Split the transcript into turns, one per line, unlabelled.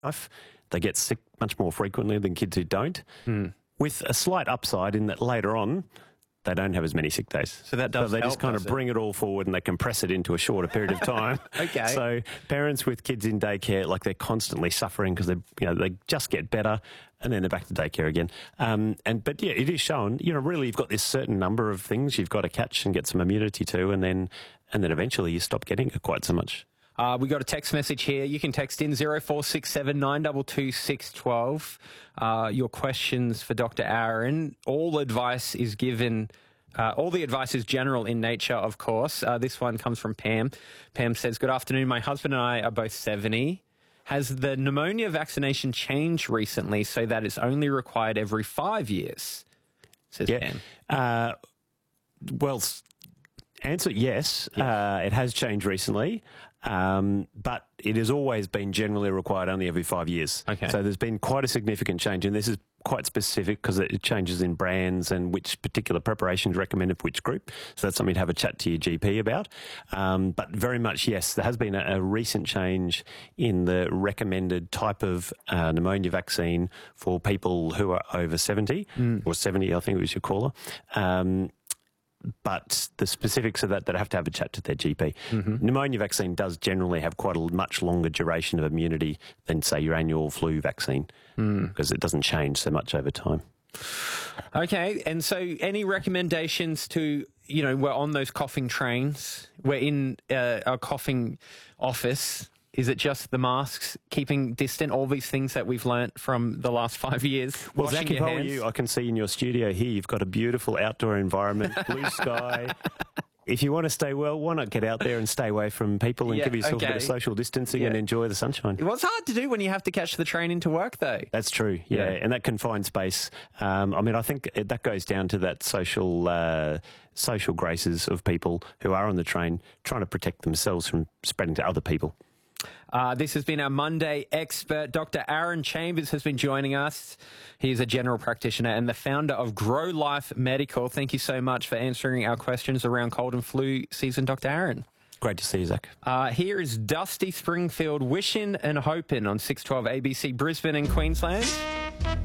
life. They get sick much more frequently than kids who don't, with a slight upside in that later on, they don't have as many sick days.
So that does
they
help,
just kind of bring it all forward and they compress it into a shorter period of time.
Okay.
So parents with kids in daycare, like they're constantly suffering because they just get better and then they're back to daycare again. But yeah, it is shown, really you've got this certain number of things you've got to catch and get some immunity to, and then eventually you stop getting it quite so much.
We got a text message here. You can text in 0467 922 612. Your questions for Dr. Aaron. All advice is given. All the advice is general in nature, of course. This one comes from Pam. Pam says, "Good afternoon. My husband and I are both 70. Has the pneumonia vaccination changed recently so that it's only required every 5 years?" Says Pam.
Well, answer yes. It has changed recently. But it has always been generally required only every 5 years.
Okay.
So there's been quite a significant change, and this is quite specific because it changes in brands and which particular preparations recommended for which group. So that's something to have a chat to your GP about. But very much, yes, there has been a recent change in the recommended type of pneumonia vaccine for people who are over 70, or 70, I think we should call her. But the specifics of that have to have a chat to their GP. Pneumonia vaccine does generally have quite a much longer duration of immunity than, say, your annual flu vaccine, because it doesn't change so much over time.
Okay, and so any recommendations to, we're on those coughing trains, we're in a coughing office. Is it just the masks, keeping distant, all these things that we've learnt from the last 5 years?
Well,
washing
Zach,
your
how are
hands?
you? I can see in your studio here you've got a beautiful outdoor environment, blue sky. If you want to stay well, why not get out there and stay away from people and give yourself a bit of social distancing and enjoy the sunshine?
Well, it's hard to do when you have to catch the train into work, though.
That's true, yeah. And that confined space, I think that goes down to that social graces of people who are on the train trying to protect themselves from spreading to other people.
This has been our Monday expert. Dr. Aaron Chambers has been joining us. He's a general practitioner and the founder of Grow Life Medical. Thank you so much for answering our questions around cold and flu season, Dr. Aaron.
Great to see you, Zach.
Here is Dusty Springfield, Wishin' and Hopin' on 612 ABC Brisbane and Queensland.